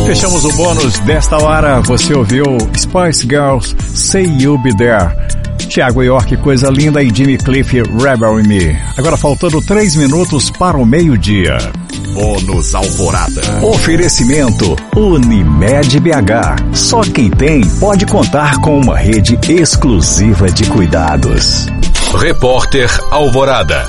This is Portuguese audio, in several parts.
Fechamos o bônus desta hora. Você ouviu Spice Girls, Say You'll Be There, Thiago York, Coisa Linda e Jimmy Cliff, Rebel in Me. Agora faltando 3 minutos para o meio-dia. Bônus Alvorada. Oferecimento Unimed BH. Só quem tem pode contar com uma rede exclusiva de cuidados. Repórter Alvorada.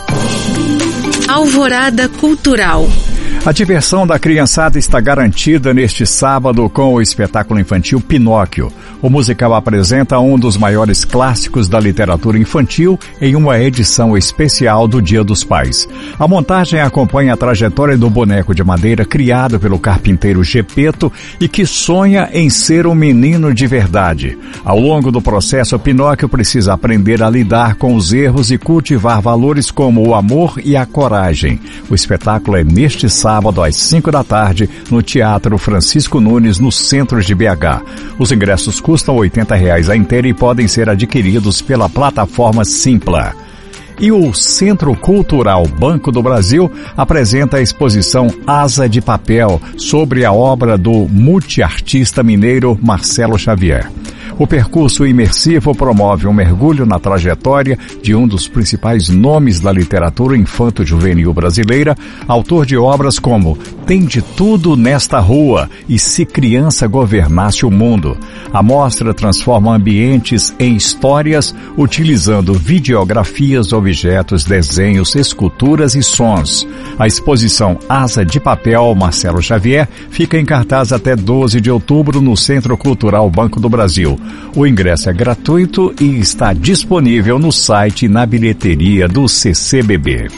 Alvorada Cultural. A diversão da criançada está garantida neste sábado com o espetáculo infantil Pinóquio. O musical apresenta um dos maiores clássicos da literatura infantil em uma edição especial do Dia dos Pais. A montagem acompanha a trajetória do boneco de madeira criado pelo carpinteiro Gepeto e que sonha em ser um menino de verdade. Ao longo do processo, Pinóquio precisa aprender a lidar com os erros e cultivar valores como o amor e a coragem. O espetáculo é neste sábado às 5 da tarde no Teatro Francisco Nunes, no centro de BH. Os ingressos custam R$ 80 a inteira e podem ser adquiridos pela plataforma Simpla. E o Centro Cultural Banco do Brasil apresenta a exposição Asa de Papel sobre a obra do multiartista mineiro Marcelo Xavier. O percurso imersivo promove um mergulho na trajetória de um dos principais nomes da literatura infanto-juvenil brasileira, autor de obras como Tem de Tudo Nesta Rua e Se Criança Governasse o Mundo. A mostra transforma ambientes em histórias utilizando videografias, objetos, desenhos, esculturas e sons. A exposição Asa de Papel Marcelo Xavier fica em cartaz até 12 de outubro no Centro Cultural Banco do Brasil. O ingresso é gratuito e está disponível no site e na bilheteria do CCBB.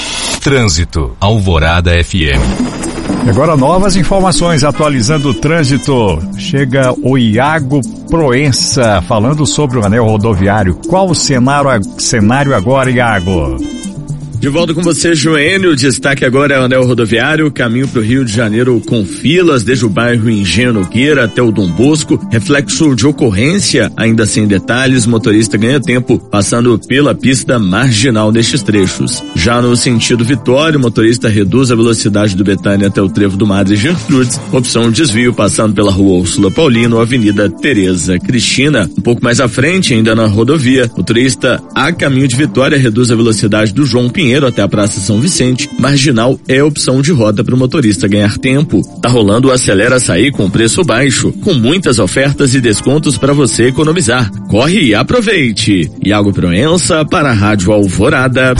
Trânsito, Alvorada FM. Agora novas informações atualizando o trânsito. Chega o Iago Proença falando sobre o anel rodoviário. Qual o cenário agora, Iago? De volta com você, Joênio. O destaque agora é o anel rodoviário, caminho para o Rio de Janeiro com filas, desde o bairro Engenho Nogueira até o Dom Bosco. Reflexo de ocorrência, ainda sem detalhes, motorista ganha tempo passando pela pista marginal nestes trechos. Já no sentido Vitória, o motorista reduz a velocidade do Betânia até o trevo do Madre Gertrudes, opção desvio passando pela rua Úrsula Paulino, Avenida Tereza Cristina. Um pouco mais à frente, ainda na rodovia, o motorista a caminho de Vitória reduz a velocidade do João Pinheiro até a Praça São Vicente. Marginal é opção de rota para o motorista ganhar tempo. Tá rolando o Acelera Açaí com preço baixo, com muitas ofertas e descontos para você economizar. Corre e aproveite. Iago Proença para a Rádio Alvorada.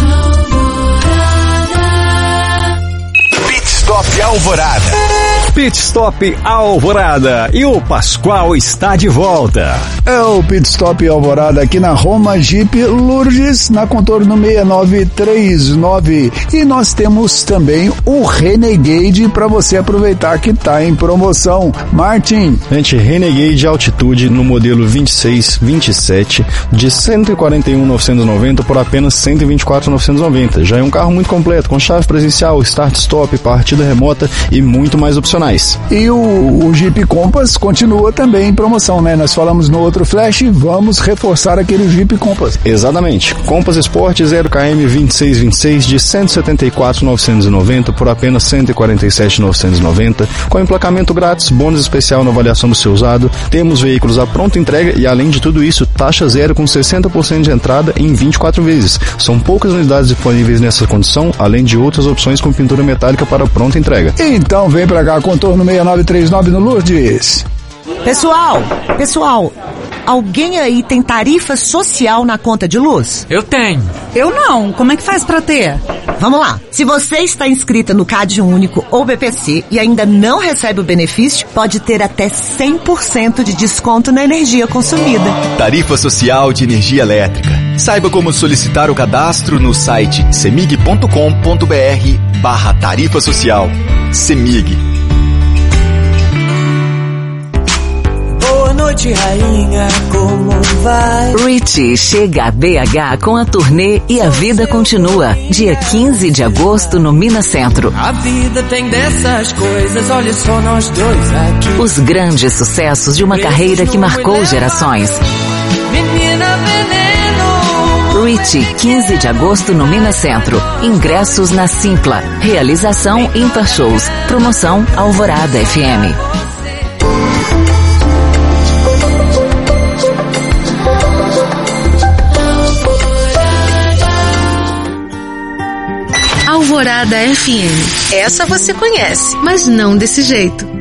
Pit Stop Alvorada. Pit Stop Alvorada e o Pascoal está de volta. É o Pit Stop Alvorada aqui na Roma Jeep Lourdes, na contorno 6939. E nós temos também o Renegade para você aproveitar que está em promoção. Martin. Gente, Renegade Altitude no modelo 2627 de 141.990 por apenas 124.990. Já é um carro muito completo, com chave presencial, start-stop, partida remota e muito mais opcionais. E o Jeep Compass continua também em promoção, né? Nós falamos no outro flash, vamos reforçar aquele Jeep Compass. Exatamente. Compass Sport 0km 2626 de 174.990 por apenas 147.990, com emplacamento grátis, bônus especial na avaliação do seu usado. Temos veículos à pronta entrega e, além de tudo isso, taxa zero com 60% de entrada em 24 vezes. São poucas unidades disponíveis nessa condição, além de outras opções com pintura metálica para pronta entrega. Então vem pra cá, contorno 6939 no Lourdes. Pessoal, alguém aí tem tarifa social na conta de luz? Eu tenho. Eu não. Como é que faz pra ter? Vamos lá. Se você está inscrita no CAD Único ou BPC e ainda não recebe o benefício, pode ter até 100% de desconto na energia consumida. Tarifa Social de Energia Elétrica. Saiba como solicitar o cadastro no site cemig.com.br/tarifa social. Cemig. Boa noite, rainha, como vai? Richie chega a BH com a turnê E a Vida Continua, dia 15 de agosto no Minas Centro. A vida tem dessas coisas, olha só nós dois aqui. Os grandes sucessos de uma carreira que marcou gerações. Menina veneno. Richie, 15 de agosto no Minas Centro. Ingressos na Simpla. Realização Ímpar Shows. Promoção Alvorada FM. Alvorada FM. Essa você conhece, mas não desse jeito.